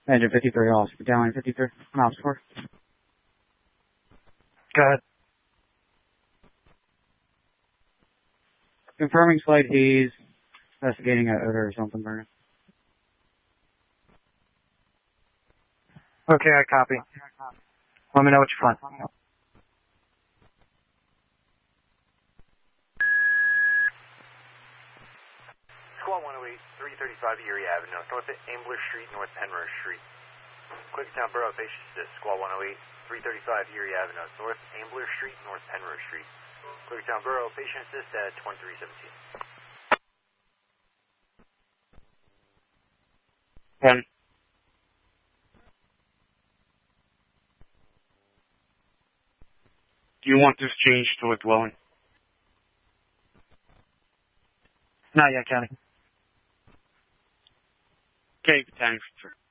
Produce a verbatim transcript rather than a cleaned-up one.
Engine fifty-three, off. Battalion fifty-three, on ops four. Go ahead. Confirming slight haze. Investigating an odor or something burning. Okay, I copy. Let me know what you find. Squad one oh eight, three thirty-five Erie Avenue, north of Ambler Street, North Penrose Street. Quakertown Borough, patient assist. Squad one oh eight, three thirty-five Erie Avenue, north Ambler Street, North Penrose Street. Quakertown Borough, patient assist at twenty-three seventeen. Ten. Do you want this changed to a dwelling? Not yet, County. Okay, thanks.